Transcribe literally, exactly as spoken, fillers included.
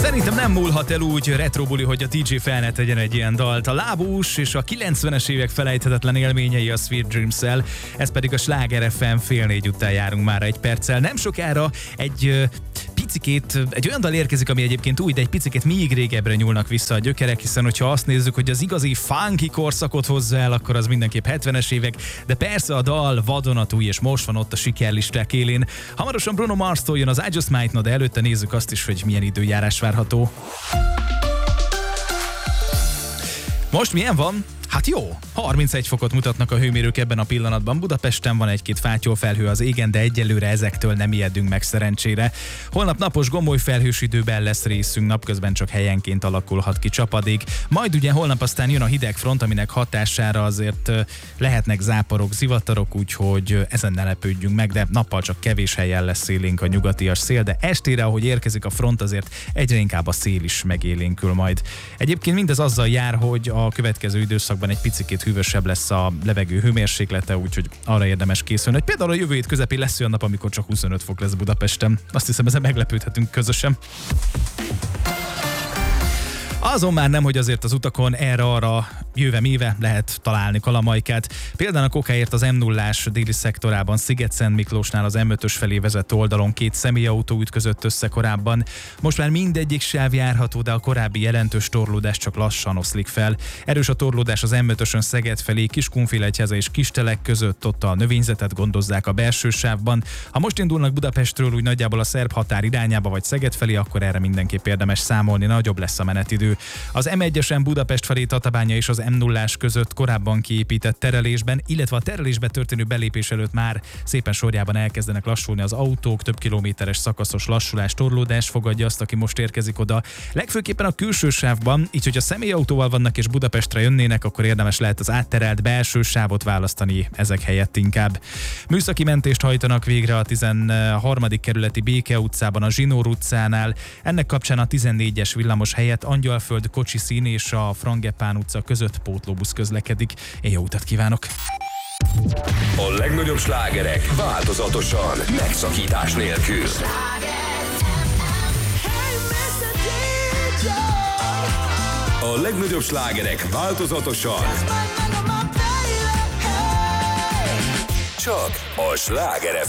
Szerintem nem múlhat el úgy retrobuli, hogy a dé dzsé fel ne tegyen egy ilyen dalt. A Lábús és a kilencvenes évek felejthetetlen élményei a Sweet Dreams-el, ez pedig a Sláger ef em, fél négy után járunk már egy perccel. Nem sokára egy ö, picikét, egy olyan dal érkezik, ami egyébként új, de egy picikét még régebbre nyúlnak vissza a gyökerek, hiszen hogyha azt nézzük, hogy az igazi funky korszakot hozza el, akkor az mindenképp hetvenes évek, de persze a dal vadonatúj, és most van ott a sikerlisták élén. Hamarosan Bruno Mars-tól jön az I Just Might Know, de előtte nézzük azt is, hogy milyen időjárás várható. Most milyen van? Hát jó, harmincegy fokot mutatnak a hőmérők ebben a pillanatban. Budapesten van egy-két fátyolfelhő az égen, de egyelőre ezektől nem ijedünk meg szerencsére. Holnap napos gomoly felhős időben lesz részünk, napközben csak helyenként alakulhat ki csapadék. Majd ugye holnap aztán jön a hideg front, aminek hatására azért lehetnek záporok, zivatarok, úgyhogy ezen ne lepődjünk meg, de nappal csak kevés helyen lesz élénk a nyugatias szél, de estére, ahogy érkezik a front, azért egyre inkább a szél is megélénkül majd. Egyébként mindez azzal jár, hogy a következő időszakban egy picikét hűvösebb lesz a levegő hőmérséklete, úgyhogy arra érdemes készülni, hogy például a jövő hét közepén lesz olyan nap, amikor csak huszonöt fok lesz Budapesten. Azt hiszem, ezen meglepődhetünk közösen. Azon már nem, hogy azért az utakon erre-arra jöve-méve lehet találni kalamajkát. Például a Kokáért az em nullás déli szektorában Sziget-Szent Miklósnál az em ötös felé vezető oldalon két személyautó ütközött össze korábban. Most már mindegyik sáv járható, de a korábbi jelentős torlódás csak lassan oszlik fel. Erős a torlódás az em ötösön Szeged felé, Kiskunfélegyháza és Kistelek között, ott a növényzetet gondozzák a belső sávban. Ha most indulnak Budapestről úgy nagyjából a szerb határ irányába vagy Szeged felé, akkor erre mindenképp érdemes számolni, nagyobb lesz a menetidő. Az em egyesen Budapest felé Tatabánya és az em nullás között korábban kiépített terelésben, illetve a terelésbe történő belépés előtt már szépen sorjában elkezdenek lassulni az autók, több kilométeres szakaszos lassulás, torlódás fogadja azt, aki most érkezik oda. Legfőképpen a külső sávban, így hogy a személyautóval vannak és Budapestre jönnének, akkor érdemes lehet az átterelt belső sávot választani ezek helyett inkább. Műszaki mentést hajtanak végre a tizenharmadik kerületi Béke utcában, a Zsinór utcánál. Ennek kapcsán a tizennégyes villamos helyett Angyalföld Kocsiszín és a Frangepán utca között pótlóbusz közlekedik. Én jó utat kívánok! A legnagyobb slágerek változatosan, megszakítás nélkül. A legnagyobb slágerek változatosan. Csak a Sláger ef